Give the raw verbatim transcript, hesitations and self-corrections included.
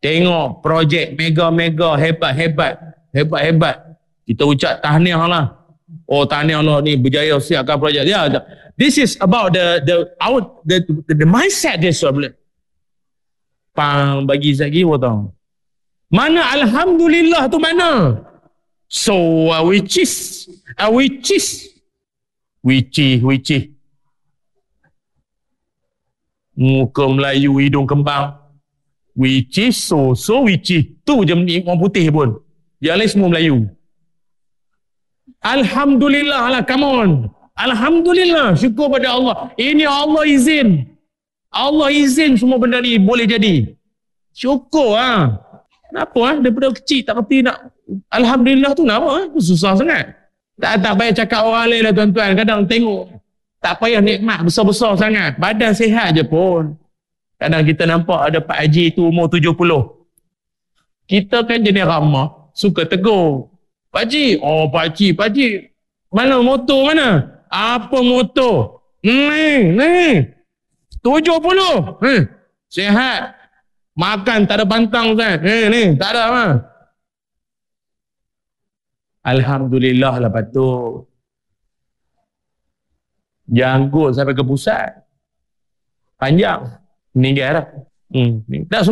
Tengok projek mega-mega, hebat-hebat. Hebat-hebat. Kita ucap tahniah lah. Oh, tahniah lah ni berjaya siapkan projek. Ya, yeah, this is about the the out the the, the mindset dia sebenarnya. Pang bagi lagi apa tahu? Mana alhamdulillah tu mana? So uh, which is uh, which is which is which is muka Melayu hidung kembang. Which is so so which is tu je orang putih pun. Yang lain semua Melayu. Alhamdulillah lah, come on. Alhamdulillah, syukur pada Allah. Ini Allah izin. Allah izin semua benda ni boleh jadi. Syukur ah. Kenapa ah? Daripada kecil tak kerti nak Alhamdulillah tu kenapa ah? Susah sangat. Tak tak payah cakap orang lain lah tuan-tuan. Kadang tengok tak payah nikmat besar-besar sangat. Badan sihat je pun. Kadang kita nampak ada Pak Haji tu umur tujuh puluh. Kita kan jenis ramah, suka tegur. Pak Haji, oh Pak Haji, Pak Haji, mana motor mana? Apa motor? Ni, ni. tujuh puluh. Hmm. Sihat. Makan tak ada pantang kan? Ni, ni, tak ada apa. Alhamdulillah lah patut. Janggut sampai ke pusat. Panjang. Meninggal lah. Hmm. Tak